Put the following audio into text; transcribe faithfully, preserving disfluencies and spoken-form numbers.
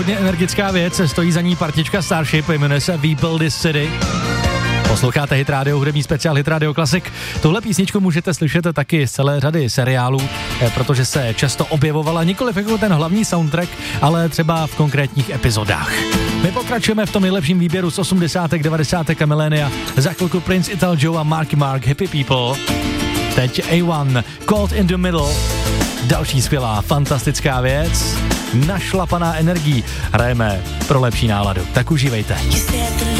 hodně energická věc, stojí za ní partička Starship, jmenuje se We Build This City. Posloucháte Hit Radio, hudební speciál Hit Radio Classic. Tuhle písničku můžete slyšet taky z celé řady seriálů, protože se často objevovala nikoliv jako ten hlavní soundtrack, ale třeba v konkrétních epizodách. My pokračujeme v tom nejlepším výběru z osmdesátek, devadesátek a milénia. Za chvilku Prince, Ital Joe a Marky Mark, Happy People. Teď A jedna, Caught in the Middle. Další skvělá, fantastická věc. Našlapaná energií. Hrajeme pro lepší náladu. Tak užívejte.